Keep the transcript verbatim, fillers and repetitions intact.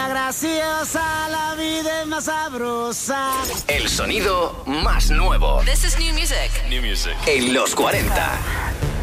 vida graciosa, la vida es más sabrosa. El sonido más nuevo. This is new music. New music. En los cuarenta.